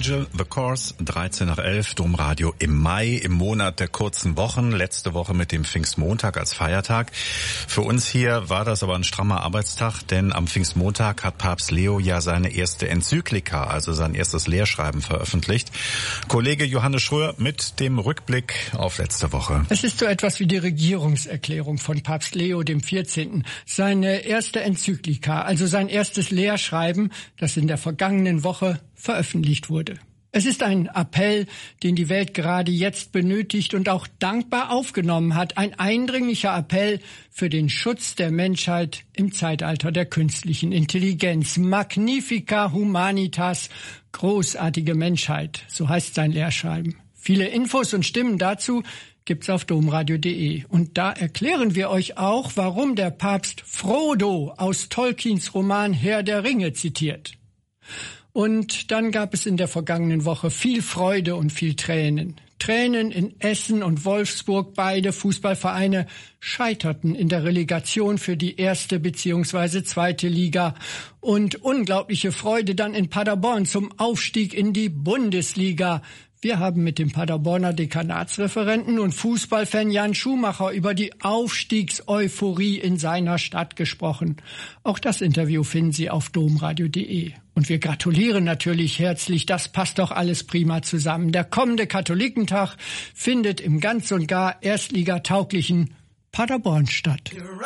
Angel, The Course, 13 nach 11, Domradio im Mai, im Monat der kurzen Wochen, letzte Woche mit dem Pfingstmontag als Feiertag. Für uns hier war das aber ein strammer Arbeitstag, denn am Pfingstmontag hat Papst Leo ja seine erste Enzyklika, also sein erstes Lehrschreiben veröffentlicht. Kollege Johannes Schröer mit dem Rückblick auf letzte Woche. Es ist so etwas wie die Regierungserklärung von Papst Leo dem 14. Seine erste Enzyklika, also sein erstes Lehrschreiben, das in der vergangenen Woche veröffentlicht wurde. Es ist ein Appell, den die Welt gerade jetzt benötigt und auch dankbar aufgenommen hat. Ein eindringlicher Appell für den Schutz der Menschheit im Zeitalter der künstlichen Intelligenz. Magnifica Humanitas, großartige Menschheit, so heißt sein Lehrschreiben. Viele Infos und Stimmen dazu gibt's auf domradio.de. Und da erklären wir euch auch, warum der Papst Frodo aus Tolkiens Roman Herr der Ringe zitiert. Und dann gab es in der vergangenen Woche viel Freude und viel Tränen. Tränen in Essen und Wolfsburg, beide Fußballvereine scheiterten in der Relegation für die erste bzw. zweite Liga. Und unglaubliche Freude dann in Paderborn zum Aufstieg in die Bundesliga. Wir haben mit dem Paderborner Dekanatsreferenten und Fußballfan Jan Schumacher über die Aufstiegseuphorie in seiner Stadt gesprochen. Auch das Interview finden Sie auf domradio.de. Und wir gratulieren natürlich herzlich, das passt doch alles prima zusammen. Der kommende Katholikentag findet im ganz und gar erstligatauglichen Paderborn statt.